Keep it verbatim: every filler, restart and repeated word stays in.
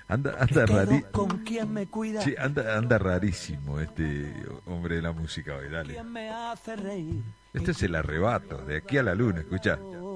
Anda, anda rari... con quien me cuida, Sí, anda, anda rarísimo este hombre de la música hoy, dale. quien me hace reír. Este es el arrebato, de aquí a la luna, escuchá.